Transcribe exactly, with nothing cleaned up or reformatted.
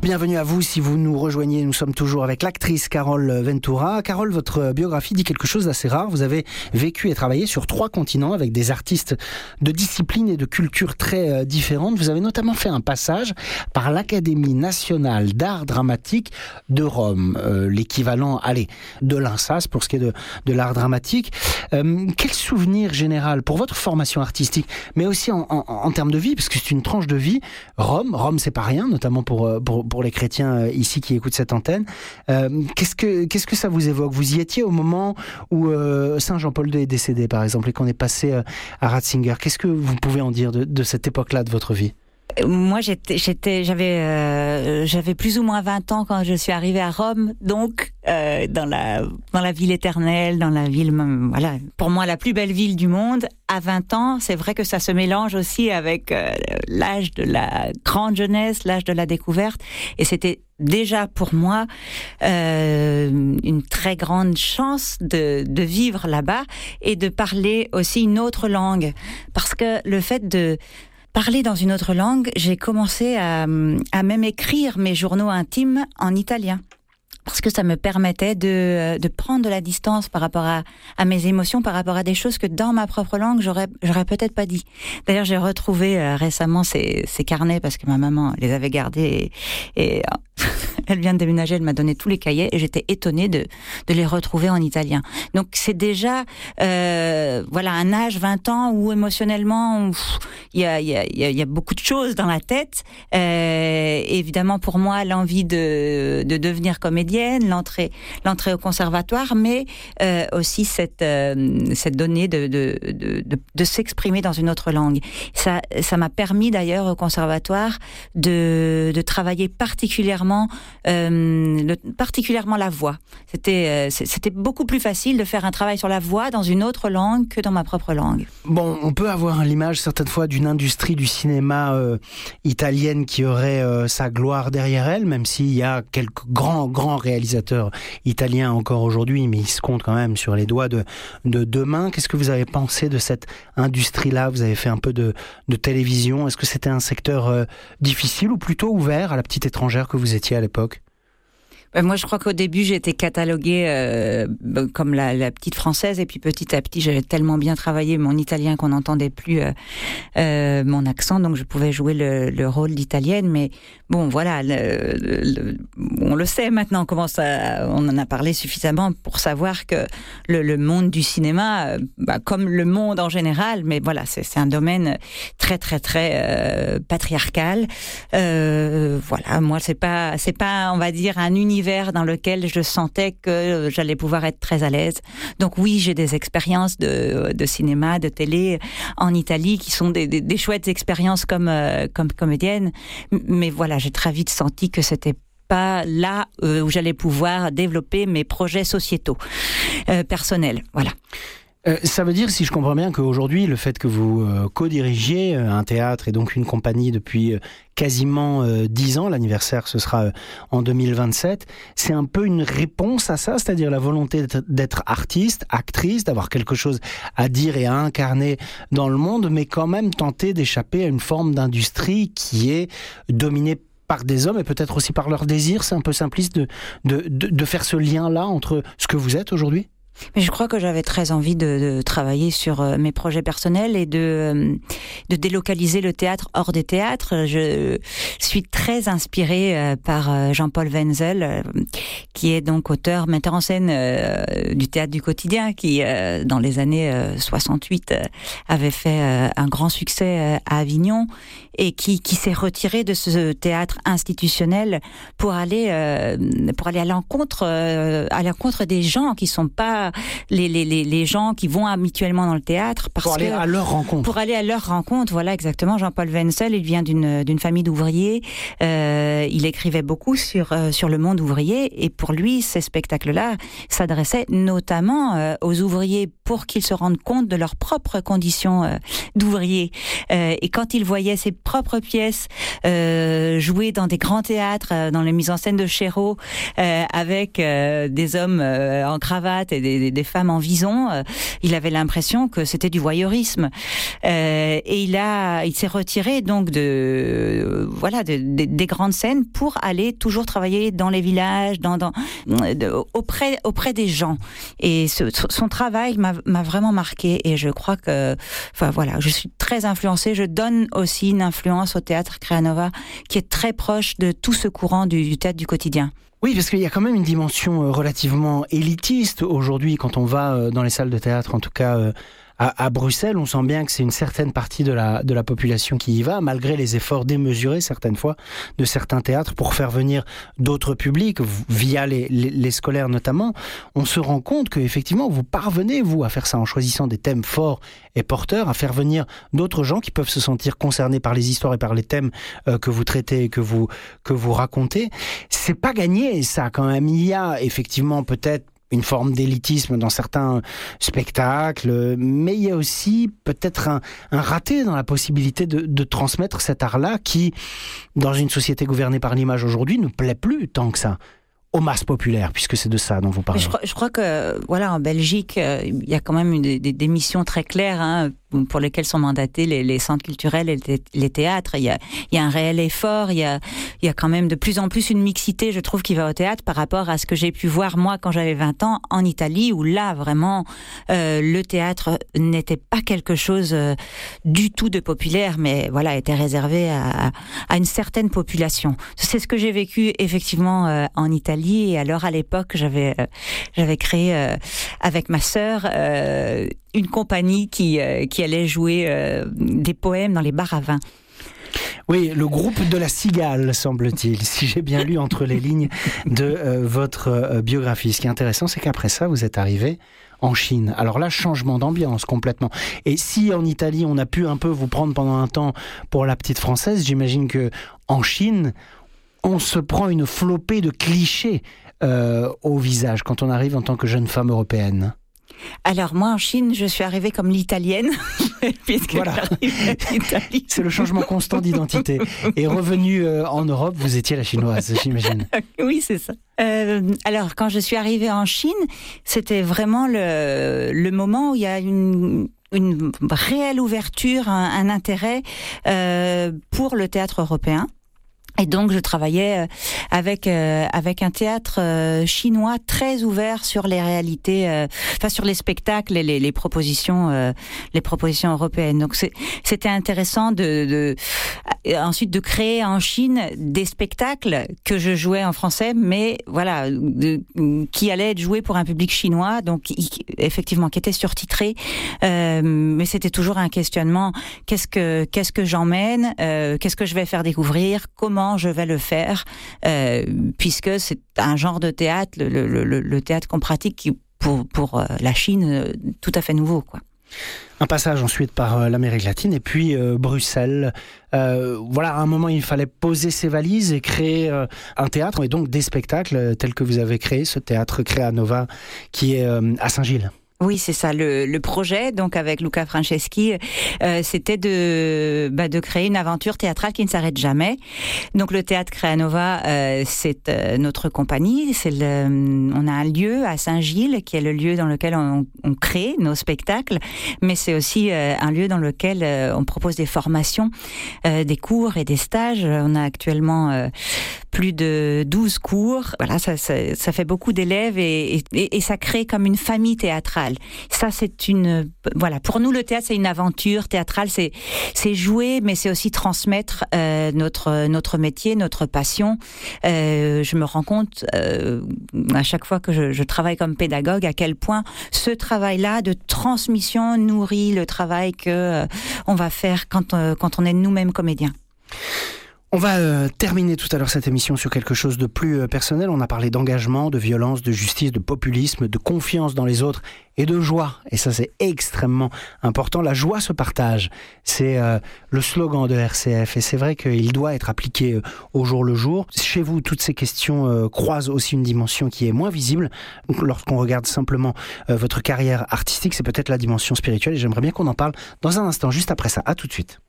bienvenue à vous si vous nous rejoignez. Nous sommes toujours avec l'actrice Carole Ventura. Carole, votre biographie dit quelque chose d'assez rare. Vous avez vécu et travaillé sur trois continents avec des artistes de disciplines et de cultures très différentes. Vous avez notamment fait un passage par l'Académie nationale d'art dramatique de Rome, euh, l'équivalent, allez, de l'INSAS pour ce qui est de, de l'art dramatique. Euh, quel souvenir général pour votre formation artistique, mais aussi en, en, en termes de vie, parce que c'est une tranche de vie. Rome, Rome, c'est pas rien, notamment pour pour, pour les chrétiens ici qui écoutent cette antenne. Euh, qu'est-ce que qu'est-ce que ça vous évoque ? Vous y étiez au moment où euh, Saint Jean-Paul deux est décédé, par exemple, et qu'on est passé euh, à Ratzinger. Qu'est-ce que vous pouvez en dire de, de cette époque-là de votre vie ? Moi, j'étais, j'étais, j'avais, euh, j'avais plus ou moins vingt ans quand je suis arrivée à Rome, donc euh, dans la dans la ville éternelle, dans la ville, voilà, pour moi la plus belle ville du monde. À vingt ans, c'est vrai que ça se mélange aussi avec euh, l'âge de la grande jeunesse, l'âge de la découverte, et c'était déjà pour moi euh, une très grande chance de de vivre là-bas et de parler aussi une autre langue, parce que le fait de parler dans une autre langue, j'ai commencé à, à même écrire mes journaux intimes en italien. Parce que ça me permettait de, de prendre de la distance par rapport à, à mes émotions, par rapport à des choses que dans ma propre langue, j'aurais, j'aurais peut-être pas dit. D'ailleurs, j'ai retrouvé euh, récemment ces, ces carnets parce que ma maman les avait gardés et, et elle vient de déménager, elle m'a donné tous les cahiers et j'étais étonnée de, de les retrouver en italien. Donc c'est déjà euh, voilà un âge, vingt ans, où émotionnellement il y a, y, a, y a beaucoup de choses dans la tête. Euh, évidemment pour moi l'envie de, de devenir comédienne, l'entrée, l'entrée au conservatoire, mais euh, aussi cette, euh, cette donnée de, de, de, de, de s'exprimer dans une autre langue. Ça, ça m'a permis d'ailleurs au conservatoire de, de travailler particulièrement Euh, le, particulièrement la voix. C'était, euh, c'était beaucoup plus facile de faire un travail sur la voix dans une autre langue que dans ma propre langue. Bon, on peut avoir l'image certaines fois d'une industrie du cinéma euh, italienne qui aurait euh, sa gloire derrière elle, même s'il y a quelques grands, grands réalisateurs italiens encore aujourd'hui, mais ils se comptent quand même sur les doigts de, de deux mains. Qu'est-ce que vous avez pensé de cette industrie-là ? Vous avez fait un peu de, de télévision. Est-ce que c'était un secteur euh, difficile ou plutôt ouvert à la petite étrangère que vous étiez à l'époque ? Ben moi, je crois qu'au début, j'ai été cataloguée euh, comme la, la petite française, et puis petit à petit, j'avais tellement bien travaillé mon italien qu'on n'entendait plus euh, euh, mon accent, donc je pouvais jouer le, le rôle d'italienne. Mais bon, voilà, le, le, on le sait maintenant, comment ça, on en a parlé suffisamment pour savoir que le, le monde du cinéma, bah, comme le monde en général, mais voilà, c'est, c'est un domaine très très très euh, patriarcal. Euh, voilà, moi, c'est pas, c'est pas, on va dire, un univers dans lequel je sentais que j'allais pouvoir être très à l'aise. Donc oui, j'ai des expériences de, de cinéma, de télé en Italie qui sont des, des, des chouettes expériences comme, euh, comme comédienne. Mais voilà, j'ai très vite senti que c'était pas là euh, où j'allais pouvoir développer mes projets sociétaux, euh, personnels. Voilà. Euh, ça veut dire, si je comprends bien, qu'aujourd'hui, le fait que vous euh, co-dirigiez euh, un théâtre et donc une compagnie depuis euh, quasiment euh, dix ans, l'anniversaire ce sera euh, en deux mille vingt-sept, c'est un peu une réponse à ça, c'est-à-dire la volonté d'être, d'être artiste, actrice, d'avoir quelque chose à dire et à incarner dans le monde, mais quand même tenter d'échapper à une forme d'industrie qui est dominée par des hommes et peut-être aussi par leur désir. C'est un peu simpliste de, de, de, de faire ce lien-là entre ce que vous êtes aujourd'hui ? Mais je crois que j'avais très envie de, de travailler sur euh, mes projets personnels et de, euh, de délocaliser le théâtre hors des théâtres. Je suis très inspirée euh, par euh, Jean-Paul Wenzel, euh, qui est donc auteur, metteur en scène euh, du théâtre du quotidien, qui euh, dans les années euh, soixante-huit euh, avait fait euh, un grand succès euh, à Avignon et qui, qui s'est retiré de ce théâtre institutionnel pour aller euh, pour aller à l'encontre euh, à l'encontre des gens qui sont pas Les, les, les, les gens qui vont habituellement dans le théâtre. Parce pour aller que, à leur rencontre. Pour aller à leur rencontre, voilà, exactement. Jean-Paul Wenzel, il vient d'une, d'une famille d'ouvriers. Euh, il écrivait beaucoup sur, euh, sur le monde ouvrier. Et pour lui, ces spectacles-là s'adressaient notamment euh, aux ouvriers pour qu'ils se rendent compte de leurs propres conditions euh, d'ouvriers. Euh, et quand il voyait ses propres pièces euh, jouées dans des grands théâtres, euh, dans les mises en scène de Chéreau, euh, avec euh, des hommes euh, en cravate et des des, des femmes en vison, euh, il avait l'impression que c'était du voyeurisme. Euh, et il a, il s'est retiré donc de, euh, voilà, de, de, des grandes scènes pour aller toujours travailler dans les villages, dans, dans, de, auprès, auprès des gens. Et ce, son travail m'a, m'a vraiment marqué. Et je crois que, enfin voilà, je suis très influencée. Je donne aussi une influence au théâtre Créanova qui est très proche de tout ce courant du, du théâtre du quotidien. Oui, parce qu'il y a quand même une dimension relativement élitiste aujourd'hui quand on va dans les salles de théâtre, en tout cas à, à Bruxelles. On sent bien que c'est une certaine partie de la, de la population qui y va, malgré les efforts démesurés certaines fois de certains théâtres pour faire venir d'autres publics, via les, les, les scolaires notamment. On se rend compte qu'effectivement, vous parvenez, vous, à faire ça en choisissant des thèmes forts et porteurs, à faire venir d'autres gens qui peuvent se sentir concernés par les histoires et par les thèmes euh, que vous traitez et que vous, que vous racontez. C'est pas gagné, ça, quand même. Il y a effectivement peut-être une forme d'élitisme dans certains spectacles, mais il y a aussi peut-être un, un raté dans la possibilité de, de transmettre cet art-là qui, dans une société gouvernée par l'image aujourd'hui, ne plaît plus tant que ça aux masses populaires, puisque c'est de ça dont vous parlez. Je crois, je crois que, voilà, en Belgique, euh, il y a quand même une, des, des missions très claires, hein, pour lesquelles sont mandatés les, les centres culturels et les, les théâtres. Il y a, il y a un réel effort, il y a, il y a quand même de plus en plus une mixité, je trouve, qui va au théâtre par rapport à ce que j'ai pu voir, moi, quand j'avais vingt ans, en Italie, où là, vraiment, euh, le théâtre n'était pas quelque chose euh, du tout de populaire, mais voilà, était réservé à, à une certaine population. C'est ce que j'ai vécu, effectivement, euh, en Italie, et alors, à l'époque, j'avais, euh, j'avais créé, euh, avec ma sœur, euh, une compagnie qui, euh, qui allait jouer euh, des poèmes dans les bars à vin. Oui, le groupe de la Cigale, semble-t-il, si j'ai bien lu entre les lignes de euh, votre euh, biographie. Ce qui est intéressant, c'est qu'après ça, vous êtes arrivé en Chine. Alors là, changement d'ambiance complètement. Et si en Italie, on a pu un peu vous prendre pendant un temps pour la petite française, j'imagine que en Chine, on se prend une flopée de clichés euh, au visage quand on arrive en tant que jeune femme européenne. Alors moi en Chine, je suis arrivée comme l'italienne, puisque voilà. l'Italie. C'est le changement constant d'identité. Et revenu euh, en Europe, vous étiez la chinoise, j'imagine. Oui, c'est ça. Euh, alors quand je suis arrivée en Chine, c'était vraiment le, le moment où il y a une... une réelle ouverture, un, un intérêt euh, pour le théâtre européen. Et donc je travaillais avec euh, avec un théâtre euh, chinois très ouvert sur les réalités, euh, enfin sur les spectacles et les, les propositions euh, les propositions européennes. Donc c'est, c'était intéressant de, de ensuite de créer en Chine des spectacles que je jouais en français, mais voilà, de, qui allaient être joués pour un public chinois, donc effectivement qui étaient surtitrés. Euh, mais c'était toujours un questionnement. Qu'est-ce que qu'est-ce que j'emmène, euh, qu'est-ce que je vais faire découvrir, comment je vais le faire, euh, puisque c'est un genre de théâtre, le, le, le, le théâtre qu'on pratique, qui pour, pour la Chine, tout à fait nouveau, quoi. Un passage ensuite par l'Amérique latine et puis euh, Bruxelles. Euh, voilà, à un moment, il fallait poser ses valises et créer euh, un théâtre et donc des spectacles tels que vous avez créé, ce théâtre Créanova qui est euh, à Saint-Gilles. Oui, c'est ça. Le, le projet, donc avec Luca Franceschi, euh, c'était de, bah, de créer une aventure théâtrale qui ne s'arrête jamais. Donc le théâtre Créanova, euh, c'est euh, notre compagnie. C'est le, on a un lieu à Saint-Gilles qui est le lieu dans lequel on, on crée nos spectacles, mais c'est aussi euh, un lieu dans lequel euh, on propose des formations, euh, des cours et des stages. On a actuellement euh, plus de douze cours. Voilà, ça, ça, ça fait beaucoup d'élèves et, et, et ça crée comme une famille théâtrale. Ça, c'est une, voilà, pour nous, le théâtre, c'est une aventure théâtrale, c'est, c'est jouer, mais c'est aussi transmettre euh, notre, notre métier, notre passion. Euh, je me rends compte, euh, à chaque fois que je, je travaille comme pédagogue, à quel point ce travail-là de transmission nourrit le travail que euh, on va faire quand, euh, quand on est nous-mêmes comédiens. On va euh, terminer tout à l'heure cette émission sur quelque chose de plus euh, personnel. On a parlé d'engagement, de violence, de justice, de populisme, de confiance dans les autres et de joie. Et ça, c'est extrêmement important. La joie se partage. C'est euh, le slogan de R C F. Et c'est vrai qu'il doit être appliqué euh, au jour le jour. Chez vous, toutes ces questions euh, croisent aussi une dimension qui est moins visible. Donc, lorsqu'on regarde simplement euh, votre carrière artistique, c'est peut-être la dimension spirituelle. Et j'aimerais bien qu'on en parle dans un instant, juste après ça. À tout de suite.